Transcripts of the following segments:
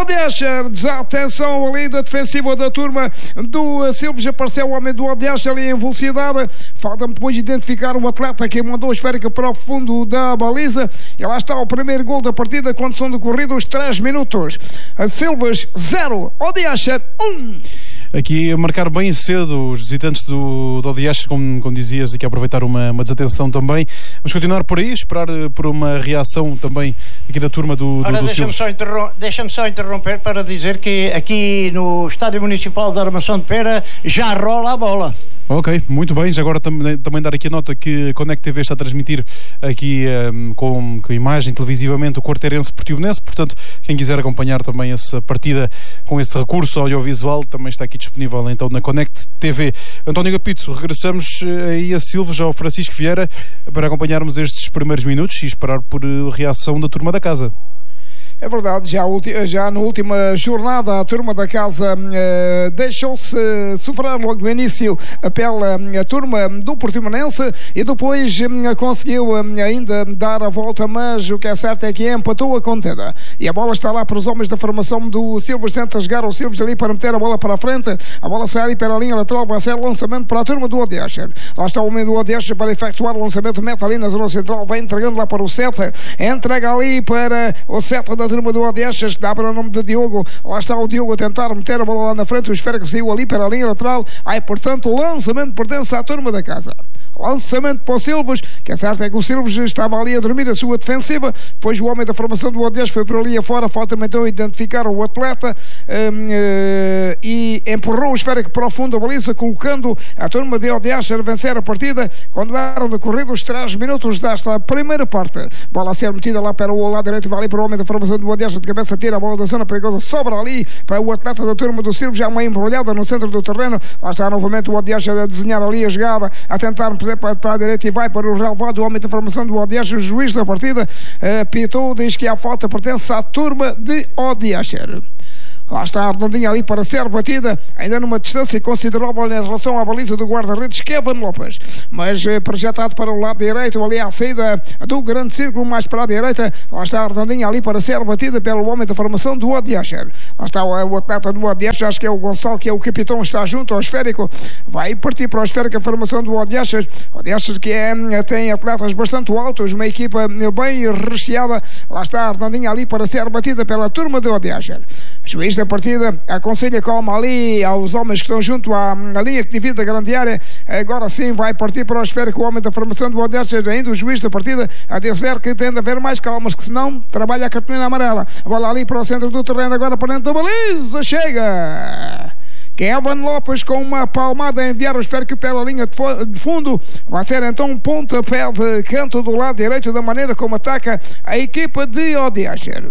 Odesher, desatenção ali da defensiva da turma do Silves, apareceu o homem do Odesher ali em velocidade, falta-me depois identificar o atleta que mandou a esférica para o fundo da baliza, e lá está o primeiro gol da partida, quando são decorridos 3 minutos. A Silves 0, Odesher 1. Aqui a marcar bem cedo os visitantes do Odesher, como dizias, aqui a aproveitar uma desatenção também. Vamos continuar por aí, esperar por uma reação também aqui da turma do Silves. Deixa-me só interromper para dizer que aqui no Estádio Municipal da Armação de Pera já rola a bola. Ok, muito bem. Já agora também dar aqui a nota que a Connect TV está a transmitir aqui com imagem televisivamente o Quarteirense Portimonense, portanto quem quiser acompanhar também essa partida com esse recurso audiovisual também está aqui disponível então na Connect TV. António Gapito, regressamos aí a Silves, ao Francisco Vieira, para acompanharmos estes primeiros minutos e esperar por reação da turma da casa. É verdade, já na última jornada a turma da casa deixou-se sofrer logo no início pela turma do Portimonense e depois conseguiu ainda dar a volta, mas o que é certo é que empatou a contenda. E a bola está lá para os homens da formação do Silves, tenta jogar o Silves ali para meter a bola para a frente, a bola sai ali para a linha lateral, vai ser lançamento para a turma do Odesher. Lá está o homem do Odesher para efetuar o lançamento, mete ali na zona central, vai entregando lá para o Seta, entrega ali para o Seta da turma do Odesher, que dá para o nome de Diogo. Lá está o Diogo a tentar meter a bola lá na frente, o esférico saiu ali para a linha lateral. Portanto, o lançamento pertence à turma da casa. Lançamento para o Silves, que é certo é que o Silves estava ali a dormir a sua defensiva, depois o homem da formação do Odesher foi por ali afora, falta-me então identificar o atleta e empurrou o esférico para o fundo da baliza, colocando a turma de Odesher a vencer a partida quando eram decorridos 3 minutos desta primeira parte. Bola a ser metida lá para o lado direito, vai ali para o homem da formação do Odesher, de cabeça tira a bola da zona perigosa, sobra ali para o atleta da turma do Silves, já uma embrulhada no centro do terreno. Lá está novamente o Odesher a desenhar ali a jogada, a tentar para a direita e vai para o relevado. O homem da formação do Odesher, o juiz da partida pitou, diz que a falta pertence à turma de Odesher. Lá está a redondinha ali para ser batida, ainda numa distância considerável em relação à baliza do guarda-redes Kevin Lopes, mas projetado para o lado direito, ali à saída do grande círculo, mais para a direita. Lá está a redondinha ali para ser batida pelo homem da formação do Odesher. Lá está o atleta do Odesher, acho que é o Gonçalo, que é o capitão, está junto ao esférico, vai partir para o esférico a formação do Odesher. Odesher que tem atletas bastante altos, uma equipa bem recheada. Lá está a redondinha ali para ser batida pela turma do Odesher. Juiz da partida aconselha calma ali aos homens que estão junto à linha que divide a grande área. Agora sim vai partir para o esférico o homem da formação do Odesher, ainda o juiz da partida a dizer que tem de haver mais calmas, que senão trabalha a cartolina amarela. A bola ali para o centro do terreno, agora para dentro da baliza, chega Kevin Lopes com uma palmada a enviar o esférico pela linha de fundo. Vai ser então um pontapé de canto do lado direito, da maneira como ataca a equipa de Odesher.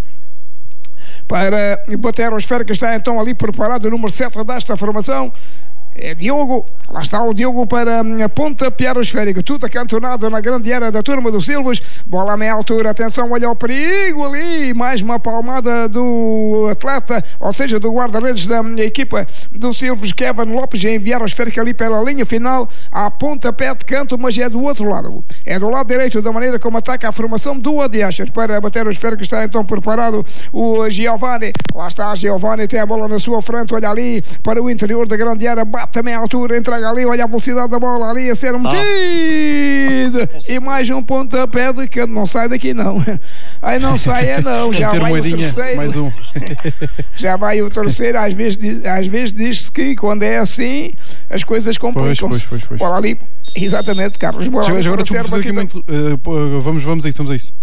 Para bater o esférico está então ali preparado o número 7 desta formação, é Diogo. Lá está o Diogo para pontapear o esférico, tudo acantonado na grande área da turma do Silves. Bola a meia altura, atenção, olha o perigo ali, mais uma palmada do atleta, ou seja, do guarda-redes da equipa do Silves, Kevin Lopes, a enviar o esférico ali pela linha final, a pontapé de canto, mas é do outro lado, é do lado direito, da maneira como ataca a formação do Odesher. Para bater o esférico está então preparado o Giovanni. Lá está Giovanni, tem a bola na sua frente, olha ali para o interior da grande área, bate a meia altura, entrega ali, olha a velocidade da bola ali a ser metida e mais um pontapé de canto. Não sai daqui não, aí não sai não, já vai o terceiro, mais um. Já vai o terceiro. Às vezes diz-se que quando é assim as coisas complicam-se. Pois. Bola ali, exatamente, Carlos. Bola ali agora tu aqui muito, vamos a isso.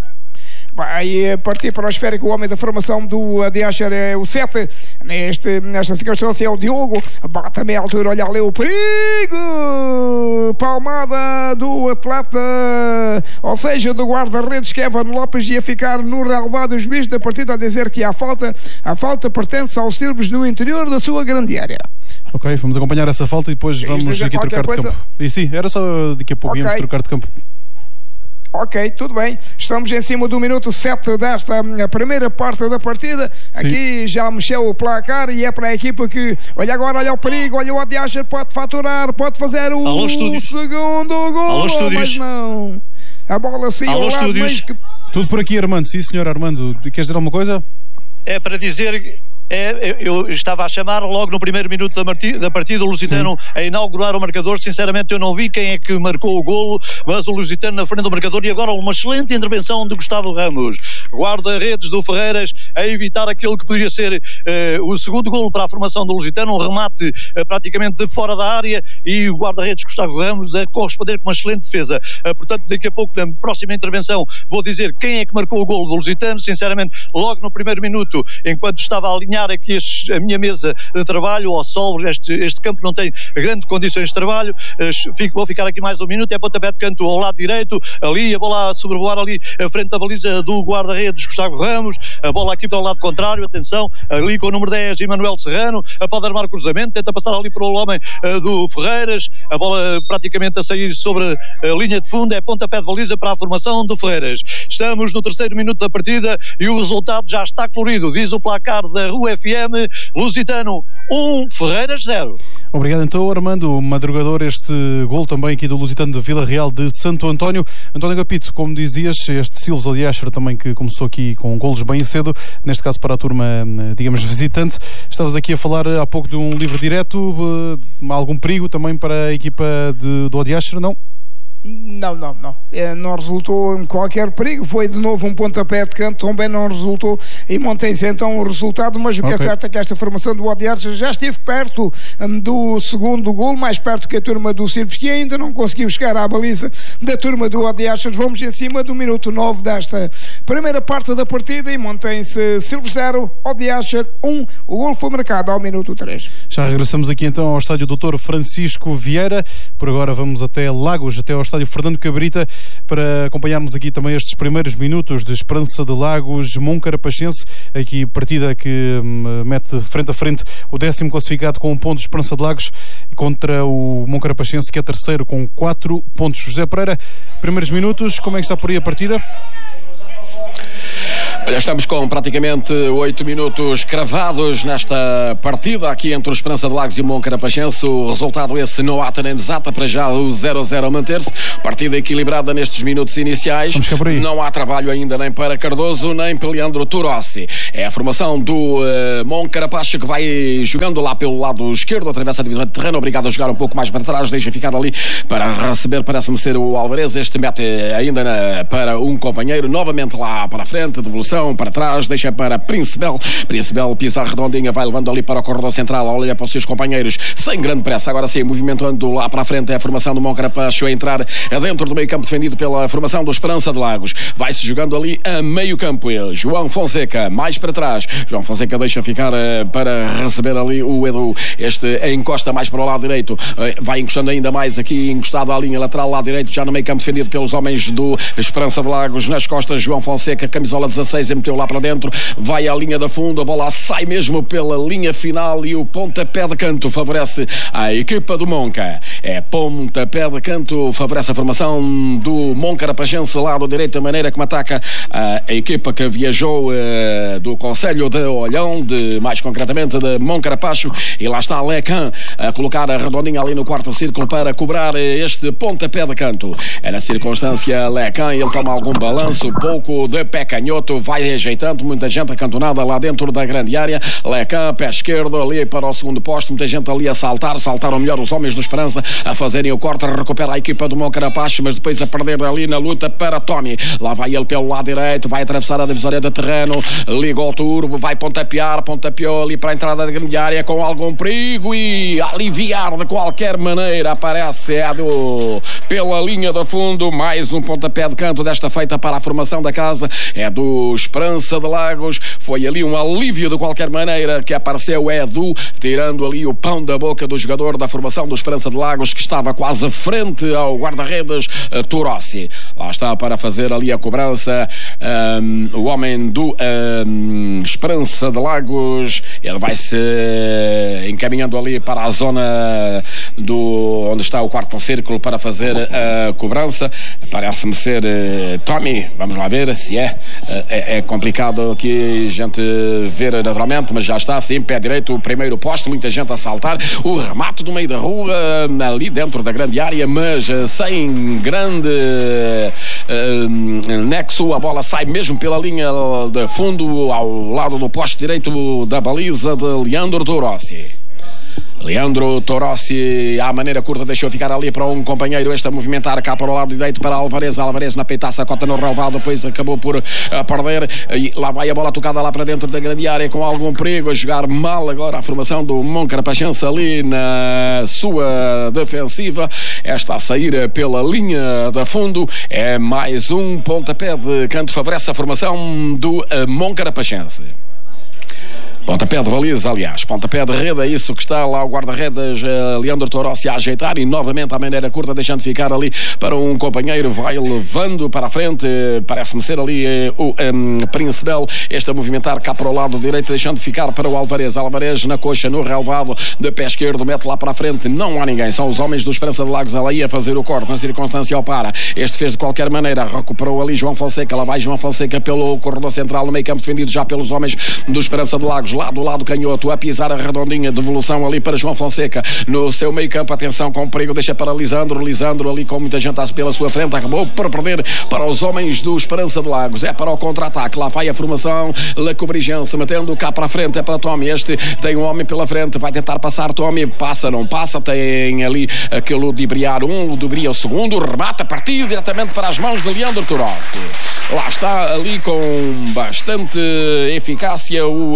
Vai partir para o esférico o homem da formação do Odesher, é o 7. Nesta circunstância é o Diogo. Bate a meia altura, olha ali o perigo. Palmada do atleta, ou seja, do guarda-redes Kevin Lopes, ia ficar no relevado. O juiz da partida a dizer que a falta pertence ao Silves no interior da sua grande área. Ok, vamos acompanhar essa falta e depois vamos aqui trocar de campo. E sim, era só daqui a pouco íamos trocar de campo. Ok, tudo bem. Estamos em cima do minuto 7 desta primeira parte da partida. Sim. Aqui já mexeu o placar e é para a equipa que, olha agora, olha o perigo, olha o Odesher, pode faturar, pode fazer o segundo gol, mas não. A bola saiu ao lado, mas que... Tudo por aqui, Armando. Sim, senhor Armando. Queres dizer alguma coisa? é para dizer... eu estava a chamar logo no primeiro minuto da partida o Lusitano a inaugurar o marcador. Sinceramente eu não vi quem é que marcou o golo, mas o Lusitano na frente do marcador, e agora uma excelente intervenção de Gustavo Ramos, guarda-redes do Ferreiras, a evitar aquele que poderia ser o segundo golo para a formação do Lusitano, um remate praticamente de fora da área, e o guarda-redes Gustavo Ramos a corresponder com uma excelente defesa. Portanto, daqui a pouco, na próxima intervenção, vou dizer quem é que marcou o golo do Lusitano. Sinceramente, logo no primeiro minuto, enquanto estava a alinhar aqui a minha mesa de trabalho ao sol, este campo não tem grandes condições de trabalho, vou ficar aqui mais um minuto. É pontapé de canto ao lado direito, ali a bola a sobrevoar ali a frente da baliza do guarda-redes Gustavo Ramos, a bola aqui para o lado contrário, atenção, ali com o número 10 Emanuel Serrano, pode armar cruzamento, tenta passar ali para o homem do Ferreiras, a bola praticamente a sair sobre a linha de fundo, é pontapé de baliza para a formação do Ferreiras. Estamos no terceiro minuto da partida e o resultado já está colorido, diz o placar da Rua FM: Lusitano 1, Ferreiras 0. Obrigado então, Armando Madrugador. Este gol também aqui do Lusitano de Vila Real de Santo António. António Gapito, como dizias, este Silves Odiasher também que começou aqui com golos bem cedo, neste caso para a turma, digamos, visitante. Estavas aqui a falar há pouco de um livre direto, algum perigo também para a equipa do Odiasher, não? Não. Não resultou em qualquer perigo. Foi de novo um pontapé de canto, também não resultou e mantém-se então o resultado. Mas o que é certo é que esta formação do Odiasher já esteve perto do segundo gol, mais perto que a turma do Silves, que ainda não conseguiu chegar à baliza da turma do Odiasher. Vamos em cima do minuto 9 desta primeira parte da partida e mantém-se Silves 0, Odiasher 1. O gol foi marcado ao minuto 3. Já regressamos aqui então ao estádio Dr. Francisco Vieira. Por agora vamos até Lagos, até ao estádio Fernando Cabrita, para acompanharmos aqui também estes primeiros minutos de Esperança de Lagos Moncarapachense, aqui partida que mete frente a frente o 10º classificado com 1 ponto, Esperança de Lagos, contra o Moncarapachense, que é terceiro com 4 pontos. José Pereira, primeiros minutos, como é que está por aí a partida? Olha, estamos com praticamente 8 minutos cravados nesta partida aqui entre o Esperança de Lagos e o Moncarapachense. O resultado esse não ata nem desata, para já o 0-0 a manter-se. Partida equilibrada nestes minutos iniciais. Não há trabalho ainda nem para Cardoso nem para Leandro Turossi. É a formação do Moncarapache que vai jogando lá pelo lado esquerdo, atravessa a divisão de terreno, obrigado a jogar um pouco mais para trás, deixa ficar ali para receber, parece-me ser o Alvarez. Este mete ainda para um companheiro, novamente lá para a frente, devolução para trás, deixa para Principal pisa a redondinha, vai levando ali para o corredor central, olha para os seus companheiros sem grande pressa, agora sim, movimentando lá para a frente. É a formação do Moncarapache a entrar dentro do meio campo, defendido pela formação do Esperança de Lagos. Vai-se jogando ali a meio campo ele, João Fonseca, mais para trás, João Fonseca deixa ficar para receber ali o Edu, este encosta mais para o lado direito, vai encostando ainda mais aqui, encostado à linha lateral, lado direito, já no meio campo, defendido pelos homens do Esperança de Lagos. Nas costas, João Fonseca, camisola 16, meteu lá para dentro, vai à linha da fundo, a bola sai mesmo pela linha final e o pontapé de canto favorece a equipa do Monca. É pontapé de canto, favorece a formação do Moncarapachense, lado direito, a maneira como ataca a equipa que viajou do Concelho de Olhão, mais concretamente de Moncarapacho, e lá está Lecan a colocar a redondinha ali no quarto círculo para cobrar este pontapé de canto. É na circunstância Lecan, ele toma algum balanço, pouco de pé canhoto, vai ajeitando, muita gente acantonada lá dentro da grande área. Lecan, pé esquerdo ali para o segundo posto, muita gente ali a saltaram melhor os homens do Esperança a fazerem o corte, recupera a equipa do Moncarapache, mas depois a perder ali na luta para Tommy. Lá vai ele pelo lado direito, vai atravessar a divisória de terreno, liga o turbo, vai pontapeou ali para a entrada da grande área com algum perigo e aliviar de qualquer maneira, aparece pela linha do fundo, mais um pontapé de canto desta feita para a formação da casa, é do Esperança de Lagos. Foi ali um alívio de qualquer maneira que apareceu Edu, tirando ali o pão da boca do jogador da formação do Esperança de Lagos, que estava quase frente ao guarda-redes Turossi. Lá está para fazer ali a cobrança o homem do Esperança de Lagos. Ele vai-se encaminhando ali para a zona onde está o quarto círculo para fazer a cobrança. Parece-me ser Tommy, vamos lá ver se é é complicado aqui a gente ver naturalmente, mas já está assim, pé direito, o primeiro poste, muita gente a saltar, o remate do meio da rua, ali dentro da grande área, mas sem grande nexo, a bola sai mesmo pela linha de fundo, ao lado do poste direito da baliza de Leandro Torossi. Leandro Torossi, à maneira curta, deixou ficar ali para um companheiro, este a movimentar cá para o lado direito para Alvarez. Alvarez na peitaça, cota no relvado, depois acabou por perder, e lá vai a bola tocada lá para dentro da grande área com algum perigo, a jogar mal agora a formação do Moncarapachense ali na sua defensiva. Esta a sair pela linha de fundo, é mais um pontapé de canto, favorece a formação do Moncarapachense. Pontapé de baliza, aliás, pontapé de rede, é isso que está lá o guarda-redes Leandro Torossi a ajeitar, e novamente à maneira curta, deixando ficar ali para um companheiro, vai levando para a frente, parece-me ser ali o Principal, este a movimentar cá para o lado direito, deixando ficar para o Alvarez. Alvarez na coxa, no relvado de pé esquerdo, mete lá para a frente, não há ninguém, são os homens do Esperança de Lagos ali a fazer o corte, na circunstância ao para, este fez de qualquer maneira, recuperou ali João Fonseca, lá vai João Fonseca pelo corredor central, no meio campo defendido já pelos homens do Esperança de Lagos, lá do lado canhoto, a pisar a redondinha, devolução ali para João Fonseca, no seu meio campo, atenção com perigo, deixa para Lisandro ali com muita gente pela sua frente, acabou por perder para os homens do Esperança de Lagos, é para o contra-ataque, lá vai a formação Lecobrigense, metendo cá para a frente, é para Tommy, este tem um homem pela frente, vai tentar passar Tommy, passa, não passa, tem ali aquele ludibriar ludibriar o segundo, remata, partiu diretamente para as mãos de Leandro Torossi, lá está ali com bastante eficácia o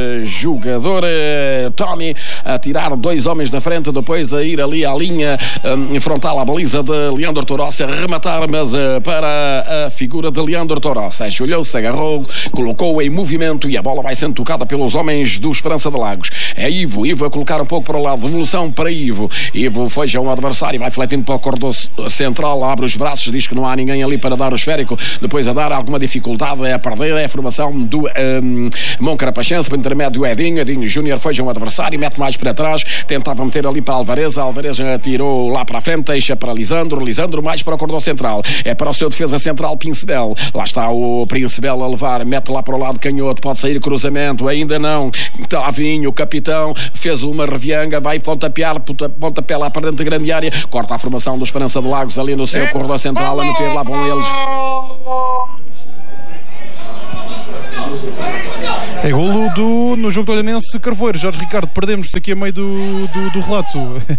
jogador Tommy a tirar dois homens da frente, depois a ir ali à linha frontal à baliza de Leandro Torossi, a rematar, mas para a figura de Leandro Torossi, ajoelhou-se, agarrou, colocou em movimento e a bola vai sendo tocada pelos homens do Esperança de Lagos. É Ivo a colocar um pouco para o lado, devolução para Ivo foi já um adversário, vai fletindo para o corredor central, abre os braços, diz que não há ninguém ali para dar o esférico, depois a dar alguma dificuldade, é a perder, é a formação do Moncarapachense, para intermédio Edinho Júnior foi já um adversário, mete mais para trás, tentava meter ali para Alvarez atirou lá para a frente, deixa para Lisandro mais para o corredor central, é para o seu defesa central Principal, lá está o Principal a levar, mete lá para o lado canhoto, pode sair cruzamento, ainda não, Tavinho, o capitão, fez uma revianga, vai pontapé lá para dentro da grande área, corta a formação do Esperança de Lagos ali no seu corredor central, a meter lá vão eles. É golo no jogo do Olhanense Carvoeiro. Jorge Ricardo, perdemos-te aqui a meio do relato.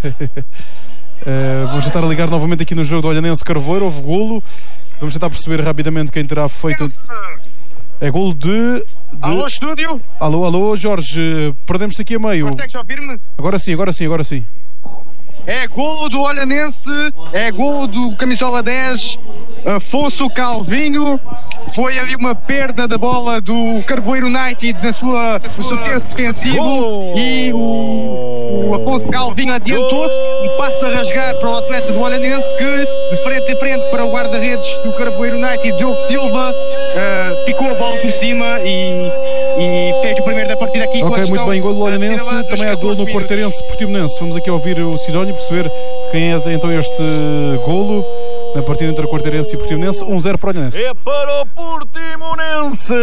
Vamos tentar ligar novamente aqui no jogo do Olhanense Carvoeiro. Houve golo. Vamos tentar perceber rapidamente quem terá feito. É golo de... Alô, estúdio? Alô, Jorge. Perdemos-te aqui a meio. Consegues ouvir-me? Agora sim. É golo do Olhanense, é golo do camisola 10, Afonso Calvinho. Foi ali uma perda da bola do Carvoeiro United no seu terço defensivo e o Afonso Calvinho adiantou-se, um passo a rasgar para o atleta do Olhanense que de frente a frente para o guarda-redes do Carvoeiro United, Diogo Silva, picou a bola por cima e fez o primeiro da partida aqui. Ok, muito bem, golo do Olhanense, também há golo no Quarteirense Portimonense. Vamos aqui ouvir o Sidónio, perceber quem é então este golo na partida entre a Quarteirense e Portimonense. 1-0 para o Olhanense. É para o Portimonense.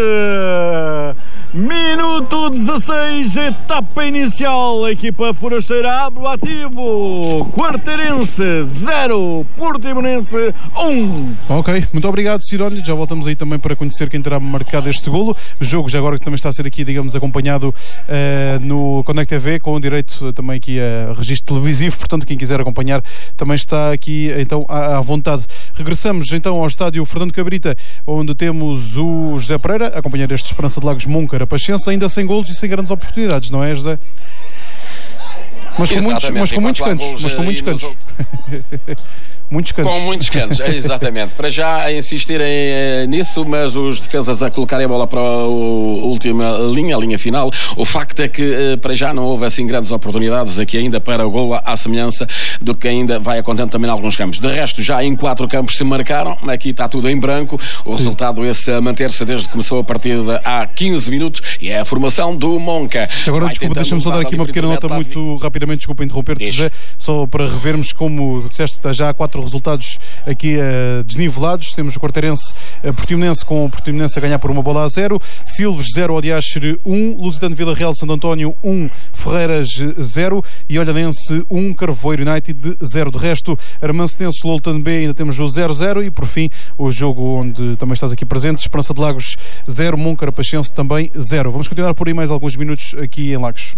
Minuto 16, etapa inicial. A equipa forasteira abre o ativo. Quarteirense 0, Portimonense 1. Ok, muito obrigado, Sidónio. Já voltamos aí também para conhecer quem terá marcado este golo. O jogo já agora que também está a ser aqui, digamos, acompanhado no Connect TV, com direito também aqui a registro televisivo. Portanto, quem quiser acompanhar também está aqui então à vontade. Regressamos então ao estádio Fernando Cabrita, onde temos o José Pereira a acompanhar este Esperança de Lagos Moncarapachense, ainda sem golos e sem grandes oportunidades, não é, José? Mas com muitos cantos. Muitos cantos. Com muitos cantos, exatamente. Para já a insistirem nisso, mas os defesas a colocarem a bola para a última linha, a linha final. O facto é que para já não houve assim grandes oportunidades aqui ainda para o golo, à semelhança do que ainda vai acontecendo também em alguns campos. De resto, já em 4 campos se marcaram, aqui está tudo em branco. O resultado esse a manter-se desde que começou a partida há 15 minutos e é a formação do Monca. Agora, desculpa, deixa-me só dar aqui uma pequena nota muito rapidamente, desculpa interromper-te, José, só para revermos como disseste, já há 4 4 resultados aqui desnivelados. Temos o Quarteirense Portimonense, com o Portimonense a ganhar por 1-0, Silves 0, Odiastre 1, Lusitano Vila Real Santo António 1, Ferreiras 0 e Olhanense 1, Carvoeiro United 0. De resto, Armancenense Loltan B ainda temos o 0-0 e por fim o jogo onde também estás aqui presente, Esperança de Lagos 0, Moncarapachense também 0. Vamos continuar por aí mais alguns minutos aqui em Lagos.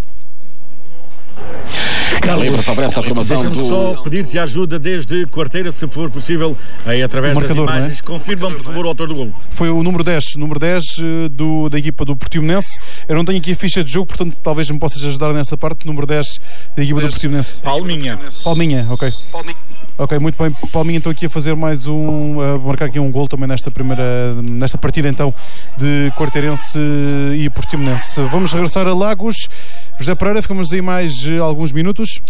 Carlos, favorece a formação Deixa-me só pedir-te ajuda desde Quarteira, se for possível, aí através marcador, das imagens. Confirma-me, por favor, o autor do gol. Foi o número 10 da equipa do Portimonense. Eu não tenho aqui a ficha de jogo, portanto talvez me possas ajudar nessa parte. Número 10 da equipa do Portimonense. Palminha, ok. Ok, muito bem. Palminha então aqui a fazer mais marcar aqui um gol também nesta partida então de Quarteirense e Portimonense. Vamos regressar a Lagos. José Pereira, ficamos aí mais alguns minutos.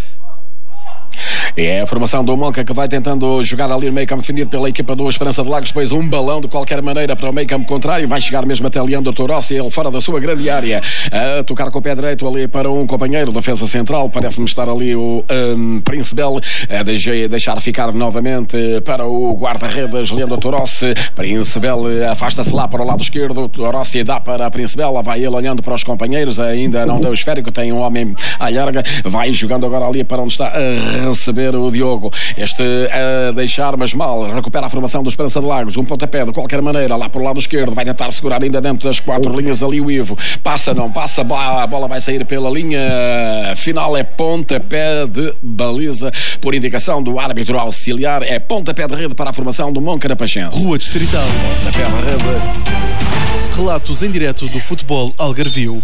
É a formação do Monca que vai tentando jogar ali no meio campo, defendido pela equipa do Esperança de Lagos. Depois um balão de qualquer maneira para o meio campo contrário, vai chegar mesmo até Leandro Torossi, ele fora da sua grande área, a tocar com o pé direito ali para um companheiro, defesa central, parece-me estar ali o Princebel, a deixar ficar novamente para o guarda-redes Leandro Torossi. Princebel afasta-se lá para o lado esquerdo, Torossi dá para a Princebel, vai ele olhando para os companheiros, ainda não deu esférico, tem um homem à larga, vai jogando agora ali para onde está a receber o Diogo, este a deixar, mas mal, recupera a formação do Esperança de Lagos, um pontapé de qualquer maneira, lá para o lado esquerdo, vai tentar segurar ainda dentro das 4 linhas ali o Ivo, passa, não passa, a bola vai sair pela linha final, é pontapé de baliza, por indicação do árbitro auxiliar, é pontapé de rede para a formação do Moncarapachense. Rua Distrital. Pontapé de rede. Relatos em direto do futebol algarvio.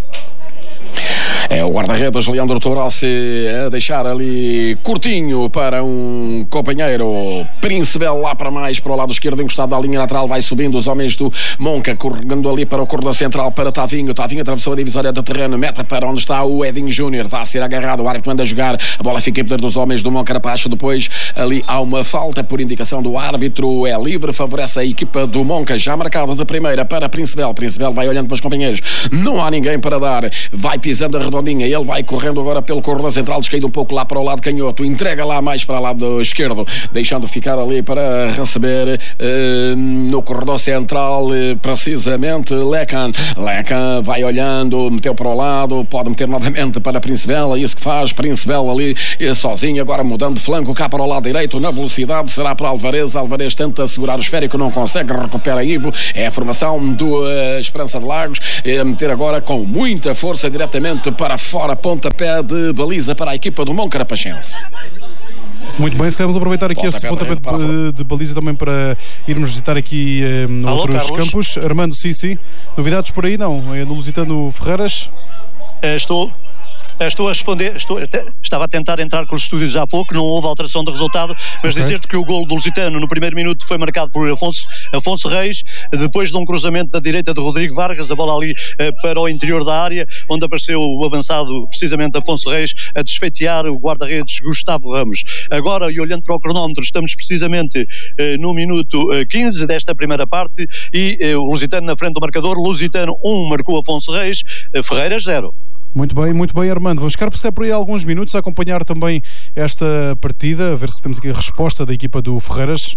É o guarda-redes Leandro Torossi a deixar ali curtinho para um companheiro, Princebel lá para o lado esquerdo, encostado à linha lateral, vai subindo os homens do Monca, correndo ali para o corredor central para Tavinho atravessou a divisória de terreno, meta para onde está o Edinho Júnior, está a ser agarrado, o árbitro manda jogar, a bola fica em poder dos homens do Moncarapachense, depois ali há uma falta por indicação do árbitro, é livre, favorece a equipa do Monca, já marcada de primeira para Princebel vai olhando para os companheiros, não há ninguém para dar, vai pisando a redondinha, ele vai correndo agora pelo corredor central, descaído um pouco lá para o lado canhoto, entrega lá mais para o lado esquerdo, deixando ficar ali para receber no corredor central, precisamente Lecan vai olhando, meteu para o lado, pode meter novamente para Princebel, é isso que faz, Princebel ali sozinho, agora mudando de flanco cá para o lado direito, na velocidade será para Alvarez tenta segurar o esférico, não consegue, recupera Ivo, é a formação do Esperança de Lagos, meter agora com muita força diretamente para fora, pontapé de baliza para a equipa do Moncarapachense. Muito bem, se queremos aproveitar aqui esse pontapé de baliza também para irmos visitar aqui outros campos. Armando, sim. Novidades por aí, não? No Lusitano Ferreiras? Estou a responder, estava a tentar entrar com os estúdios há pouco, não houve alteração de resultado, mas dizer-te que o gol do Lusitano no primeiro minuto foi marcado por Afonso Reis, depois de um cruzamento da direita de Rodrigo Vargas, a bola ali para o interior da área, onde apareceu o avançado, precisamente Afonso Reis, a desfeitear o guarda-redes Gustavo Ramos. Agora, e olhando para o cronómetro, estamos precisamente no minuto 15 desta primeira parte e o Lusitano na frente do marcador, Lusitano 1, marcou Afonso Reis, Ferreiras 0. Muito bem, Armando. Vamos ficar por aí alguns minutos a acompanhar também esta partida, a ver se temos aqui a resposta da equipa do Ferreiras.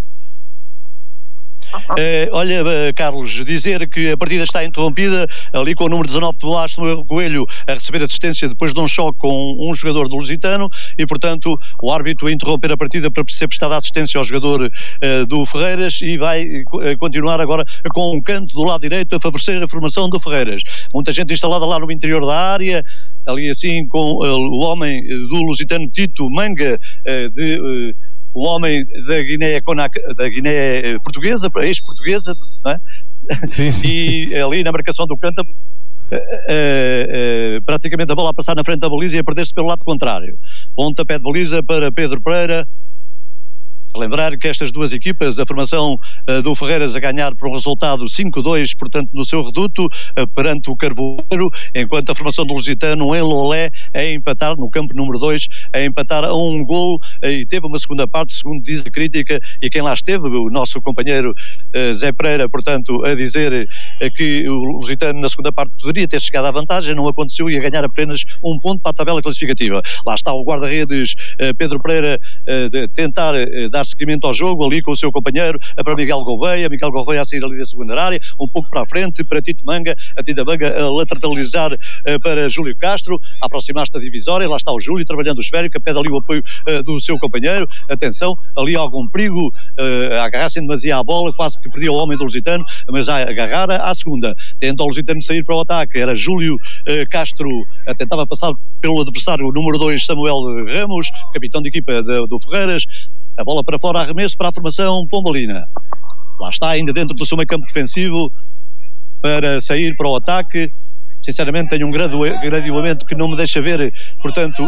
Olha, Carlos, dizer que a partida está interrompida ali com o número 19 do Astro Coelho a receber assistência depois de um choque com um jogador do Lusitano e, portanto, o árbitro a interromper a partida para ser prestada assistência ao jogador do Ferreiras e vai continuar agora com um canto do lado direito a favorecer a formação do Ferreiras. Muita gente instalada lá no interior da área, ali assim com o homem do Lusitano, Tito Manga, o homem da Guiné portuguesa, ex-portuguesa, não é? Sim. E ali na marcação do canto, praticamente a bola a passar na frente da baliza e a perder-se pelo lado contrário. Pontapé de baliza para Pedro Pereira. Lembrar que estas duas equipas, a formação do Ferreiras a ganhar por um resultado 5-2, portanto no seu reduto, perante o Carvoeiro, enquanto a formação do Lusitano em Lolé a empatar no campo número 2, a empatar a um gol, e teve uma segunda parte, segundo diz a crítica, e quem lá esteve, o nosso companheiro Zé Pereira, portanto, a dizer que o Lusitano na segunda parte poderia ter chegado à vantagem, não aconteceu e a ganhar apenas um ponto para a tabela classificativa. Lá está o guarda-redes Pedro Pereira de tentar dar seguimento ao jogo ali com o seu companheiro para Miguel Gouveia a sair ali da segunda área, um pouco para a frente para Tito Manga, a Tito Manga a lateralizar para Júlio Castro, a aproximar-se da divisória. Lá está o Júlio trabalhando o esférico, pede ali o apoio do seu companheiro. Atenção, ali algum perigo, agarrar-se em demasia à bola, quase que perdia o homem do Lusitano, mas a agarrar à segunda, tenta o Lusitano sair para o ataque, era Júlio Castro, tentava passar pelo adversário, o número 2 Samuel Ramos, capitão de equipa do Ferreiras. A bola para fora, arremesso para a formação pombalina. Lá está, ainda dentro do seu meio campo defensivo, para sair para o ataque. Sinceramente tenho um graduamento que não me deixa ver, portanto,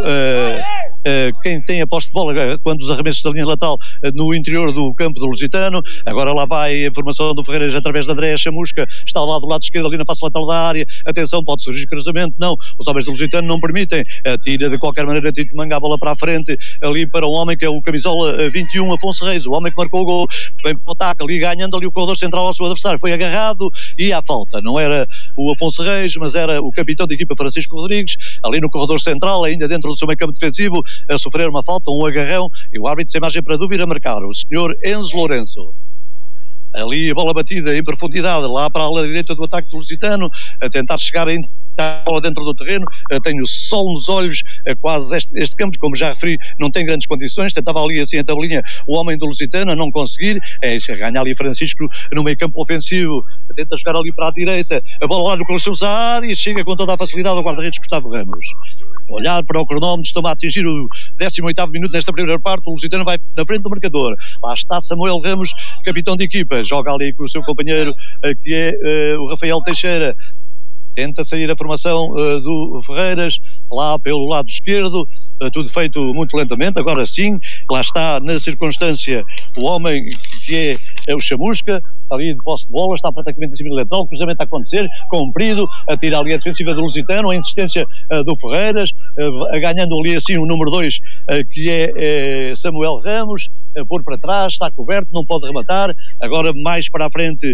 quem tem a posse de bola quando os arremessos da linha lateral no interior do campo do Lusitano. Agora lá vai a formação do Ferreiras através de André Chamusca, está lá do lado esquerdo, ali na face lateral da área. Atenção, pode surgir cruzamento, não, os homens do Lusitano não permitem, tira de qualquer maneira Tito Manga a bola para a frente, ali para o homem que é o camisola 21, Afonso Reis, o homem que marcou o gol, vem para o ataque, ali ganhando ali o corredor central ao seu adversário, foi agarrado e à falta, não era o Afonso Reis, mas era o capitão de equipa Francisco Rodrigues, ali no corredor central, ainda dentro do seu meio campo defensivo, a sofrer uma falta, um agarrão, e o árbitro sem margem para dúvida a marcar, o senhor Enzo Lourenço. Ali a bola batida em profundidade, lá para a ala direita do ataque do Lusitano, a tentar chegar ainda a bola dentro do terreno, tenho sol nos olhos, quase este campo, como já referi, não tem grandes condições, tentava ali assim a tabelinha o homem do Lusitano a não conseguir, ganha ali Francisco no meio campo ofensivo, tenta jogar ali para a direita, a bola lá no cruzamento da área, chega com toda a facilidade ao guarda-redes Gustavo Ramos. Olhar para o cronómetro, estamos a atingir o 18º minuto nesta primeira parte, o Lusitano vai na frente do marcador, lá está Samuel Ramos, capitão de equipa, joga ali com o seu companheiro, que é o Rafael Teixeira. Tenta sair a formação do Ferreiras, lá pelo lado esquerdo, tudo feito muito lentamente, agora sim, lá está na circunstância o homem que é o Chamusca, ali de posse de bola, está praticamente em cima do lateral, o cruzamento a acontecer, comprido, a tirar ali a defensiva do Lusitano, a insistência do Ferreiras, ganhando ali assim o número 2, que é Samuel Ramos, pôr para trás, está coberto, não pode rematar, agora mais para a frente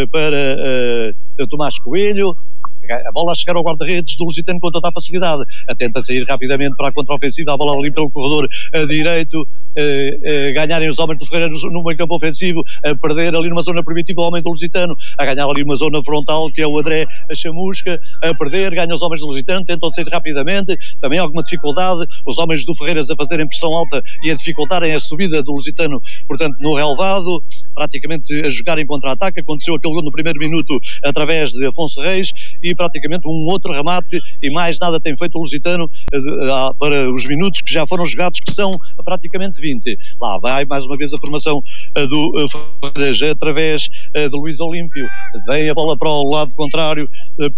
para Tomás Coelho. A bola a chegar ao guarda-redes do Lusitano com toda a facilidade, tenta sair rapidamente para a contraofensiva, a bola ali pelo corredor direito, ganharem os homens do Ferreira no meio campo ofensivo, a perder ali numa zona primitiva o homem do Lusitano, a ganhar ali uma zona frontal que é o André Chamusca, a perder, ganha os homens do Lusitano, tentam sair rapidamente, também alguma dificuldade, os homens do Ferreiras a fazerem pressão alta e a dificultarem a subida do Lusitano, portanto no relevado, praticamente a jogar em contra-ataque. Aconteceu aquele gol no primeiro minuto através de Afonso Reis e praticamente um outro remate e mais nada tem feito o Lusitano para os minutos que já foram jogados, que são praticamente 20. Lá vai mais uma vez a formação do Ferreiras através de Luís Olímpio, vem a bola para o lado contrário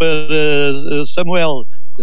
para Samuel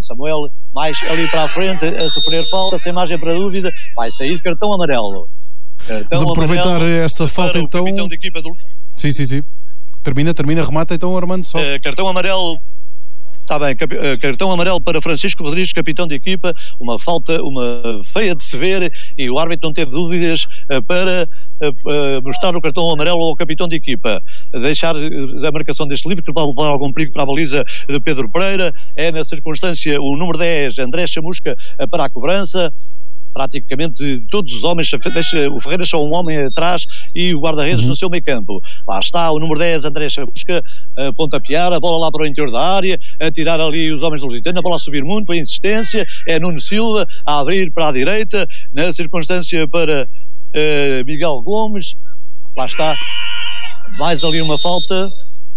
mais ali para a frente a sofrer falta, sem margem para dúvida, vai sair cartão amarelo. Vamos aproveitar essa falta então. De equipa do... Sim. Termina, remata então Armando só. Cartão amarelo. Está bem, cartão amarelo para Francisco Rodrigues, capitão de equipa, uma falta, uma feia de se ver, e o árbitro não teve dúvidas para mostrar o cartão amarelo ao capitão de equipa, deixar a marcação deste livre, que vai levar algum perigo para a baliza de Pedro Pereira. É na circunstância o número 10, André Chamusca, para a cobrança. Praticamente todos os homens, deixa o Ferreiras só um homem atrás e o guarda-redes no seu meio campo. Lá está o número 10, André Chamusca, a pontapear, a bola lá para o interior da área, a tirar ali os homens do Lusitano, a bola a subir muito, a insistência, é Nuno Silva a abrir para a direita, na circunstância para Miguel Gomes. Lá está, mais ali uma falta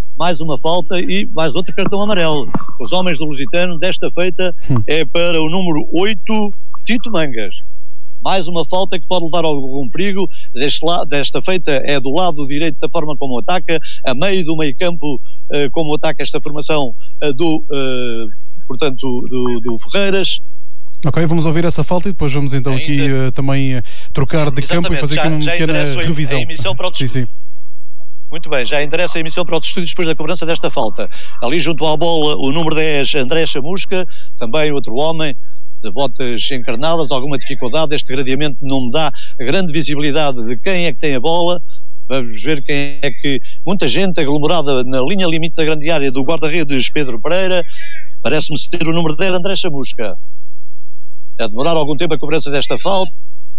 e mais outro cartão amarelo. Os homens do Lusitano, desta feita, é para o número 8, Tito Mangas. Mais uma falta que pode levar a algum perigo. Desta feita é do lado direito da forma como ataca, a meio do meio campo, como ataca esta formação do Ferreiras. Ok, vamos ouvir essa falta e depois vamos então aqui também trocar de campo e fazer aqui uma pequena revisão. Sim. Muito bem, já interessa a emissão para os estúdios depois da cobrança desta falta. Ali junto à bola o número 10, André Chamusca, também outro homem de botas encarnadas, alguma dificuldade. Este gradeamento não me dá grande visibilidade de quem é que tem a bola. Vamos ver quem é que... Muita gente aglomerada na linha limite da grande área do guarda-redes Pedro Pereira. Parece-me ser o número 10, André Chamusca. A demorar algum tempo a cobrança desta falta.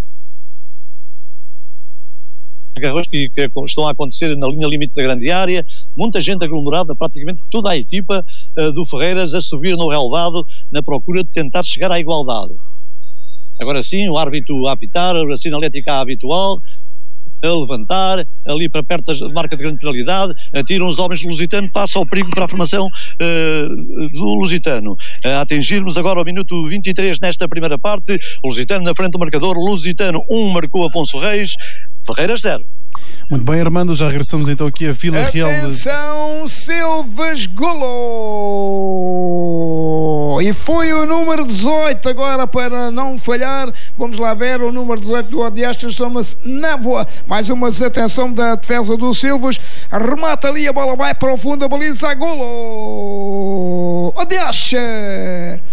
Agarrões que estão a acontecer na linha limite da grande área, muita gente aglomerada, praticamente toda a equipa do Ferreiras a subir no relevado na procura de tentar chegar à igualdade. Agora sim, o árbitro a apitar, a sinalética habitual, a levantar, ali para perto da marca de grande penalidade, atiram os homens do Lusitano, passa o perigo para a formação do Lusitano. A atingirmos agora o minuto 23 nesta primeira parte, o Lusitano na frente do marcador, Lusitano 1, marcou Afonso Reis, Ferreiras 0. Muito bem, Armando, já regressamos então aqui a Vila Real. Atenção, Silvas, golo! E foi o número 18 agora para não falhar. Vamos lá ver, o número 18 do Odiastas chama-se Névoa. Mais uma atenção da defesa do Silvas. Remata ali, a bola vai para o fundo, a baliza, golo! Odiastas!